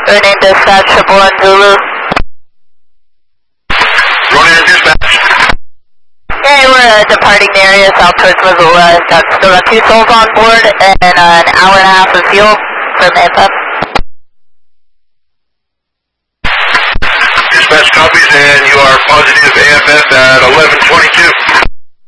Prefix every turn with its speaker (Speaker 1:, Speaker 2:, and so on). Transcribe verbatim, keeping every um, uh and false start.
Speaker 1: Ronin dispatch, triple one Zulu.
Speaker 2: Ronin dispatch.
Speaker 1: Hey, we're uh, departing the area south towards Missoula. Got still got two souls on board and uh, an hour and a half of fuel from A F F.
Speaker 2: Dispatch copies, and you are positive A F F at eleven twenty-two.